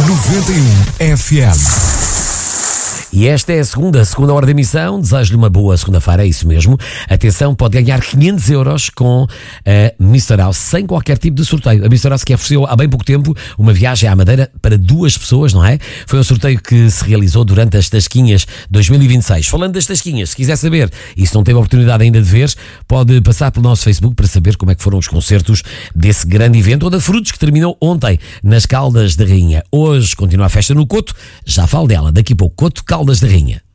91 FM. E esta é a segunda hora da emissão. Desejo-lhe uma boa segunda-feira, é isso mesmo. Atenção, pode ganhar 500 euros com a Mr. House, sem qualquer tipo de sorteio. A Mr. House que ofereceu há bem pouco tempo uma viagem à Madeira para 2 pessoas, não é? Foi um sorteio que se realizou durante as Tasquinhas 2026. Falando das Tasquinhas, se quiser saber, e se não teve a oportunidade ainda de ver, pode passar pelo nosso Facebook para saber como é que foram os concertos desse grande evento, ou da Frutos, que terminou ontem nas Caldas da Rainha. Hoje continua a festa no Coto, já falo dela daqui a pouco. Coto, Caldas da Rainha.